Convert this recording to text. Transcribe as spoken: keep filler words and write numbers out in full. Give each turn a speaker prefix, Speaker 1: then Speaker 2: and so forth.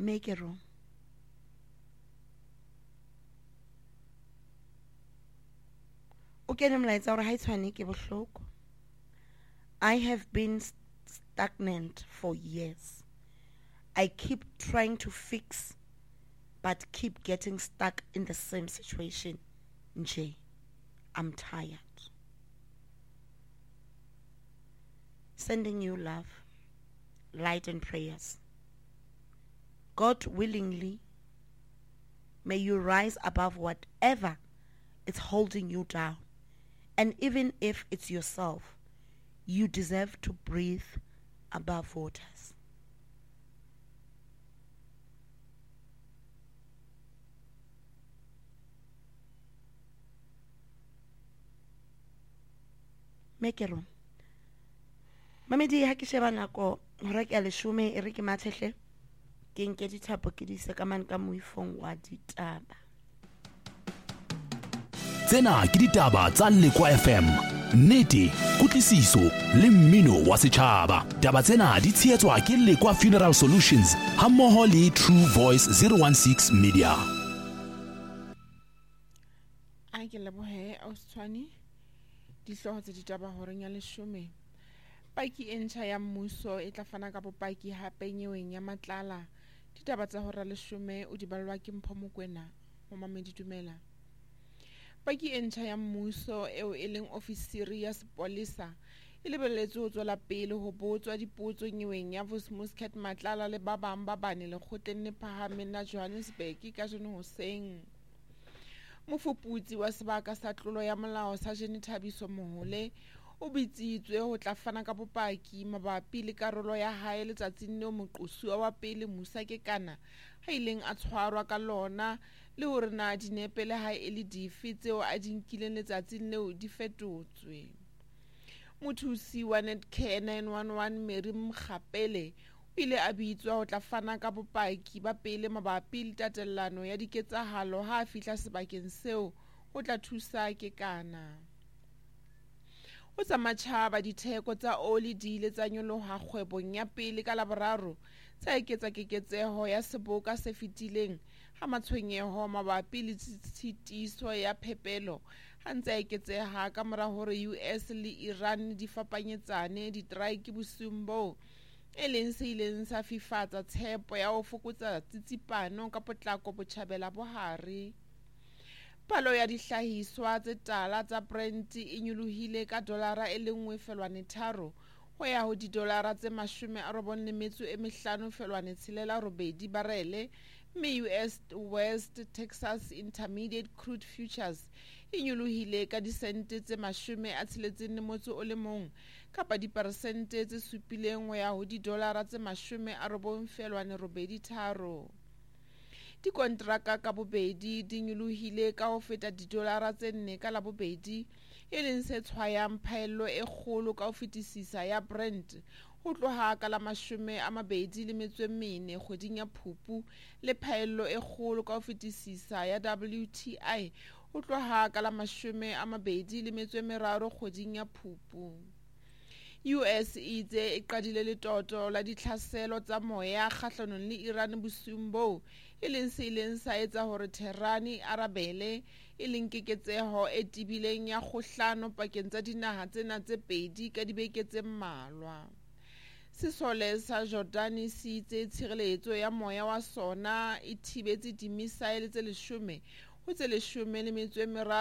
Speaker 1: make it wrong. Okay, I have been stagnant for years. I keep trying to fix, but keep getting stuck in the same situation. Nje, I'm tired. Sending you love, light and prayers. God willingly, may you rise above whatever is holding you down. And even if it's yourself, you deserve to breathe above waters. Make it wrong. Mamedi ha ke sheba nako hora ke a leshome e re ke mathehle ke nke dithapo ke di se ka man ka moifong wa ditaba.
Speaker 2: Tsena ke ditaba tsa Lekwa F M. Nnete, kutlwisiso le mmino wa setjhaba. Taba tsena di tsheetswa ke Lekwa Funeral Solutions ha mmoho le True Voice zero one six Media.
Speaker 3: A ke lebohe Austwani di hloho tse ditaba horeng ya leshome. Paki e ntjha ya mmuso e tla fana ka bopaki hape nyeweng ya Matlala. Ditaba tsa hora leshome o di ballwa ke Mpho Mokoena. Mo mamedi dumela. Paki e ntjha ya mmuso eo e leng ofisiri ya sepolesa e lebelletswe ho tswela pele ho botswa dipotso nyeweng ya Muscat Matlala le ba bang ba bane lekgotleng le phahameng la Johannesburg ka jeno hoseng. Mofuputsi wa sebaka sa tlolo ya molao sa Jene Thabiso Mohole o bitsitswe ho tla fana ka bopaki mabapi le karolo ya hae letsatsing leo moqosuwa wa pele Musa Kekana ha ileng a tshwarwa ka lona le hore na dinepe le hae e le dife tseo a di nkileng letsatsing leo di fetotswe. Mothusi wa Netcare nine one one Mary Mkhapele o ile a bitswa ho tla fana ka bopaki ba pele mabapi le tatellano ya diketsahalo ha a fihla sebakeng seo ho tla thusa Kekana. O tsa matjhaba ditheko tsa oli di ile tsa nyoloha kgwebong ya pele ka Laboraro tsa eketsa keketseho ya seboka se fetileng ha matshwenyeho mabapi le tshitiso ya phepelo ha ntse a eketseha ka mora hore U S le Iran di fapanyetsane ditraeke bosiung boo e leng se ileng sa fifatsa tshepo ya ho fokotsa tsitsipano ka potlako botjhabela bohare. Palo ya dihlahiswa tse tala tsa Brent e nyolohile ka dolara e le nngwe felwane tharo ho ya ho didolara tse mashome a robong le metso e mehlano felwane tshelela robedi barele, mme U S West Texas Intermediate Crude Futures e nyolohile ka disente tse mashome a tsheletseng le motso o le mong kapa diperesente tse supileng ho ya ho didolara tse mashome a robong felwane robedi tharo. Dikontraka ka bobedi di nyolohile ka ho feta didolara tse nne ka labobedi e leng se tshwayang phaello e kgolo ka ho fetisisa ya Brent ho tloha ka la mashome a mabedi le metso e mene kgweding ya Phupu le phaello e kgolo ka ho fetisisa ya W T I ho tloha ka la mashome a mabedi le metso e meraro kgweding ya Phupu. U S itse e qadile letoto la ditlhaselo tsa moya kgahlanong le Iran bosiung boo e leng se ileng sa etsa hore Tehran e arabele e leng keketseho e tibileng ya kgohlano pakeng tsa dinaha tsena tse pedi ka dibeke tse mmalwa. Sesole sa Jordan se itse tshireletso ya moya wa sona e thibetse dimisaele tse leshome ho tse leshome le metso e meraro